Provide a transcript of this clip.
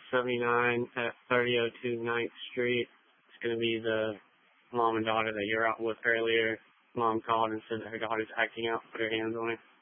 79 at 3002 9th Street. It's going to be the mom and daughter that you were out with earlier. Mom called and said that her daughter's acting out. Put her hands on her.